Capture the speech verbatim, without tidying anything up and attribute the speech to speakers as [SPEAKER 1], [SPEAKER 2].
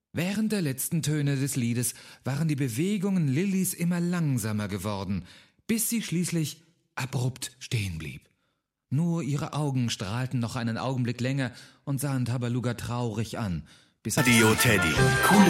[SPEAKER 1] Während der letzten Töne des Liedes waren die Bewegungen Lillys immer langsamer geworden, bis sie schließlich abrupt stehen blieb. Nur ihre Augen strahlten noch einen Augenblick länger und sahen Tabaluga traurig an, bis
[SPEAKER 2] Radio Teddy. Coole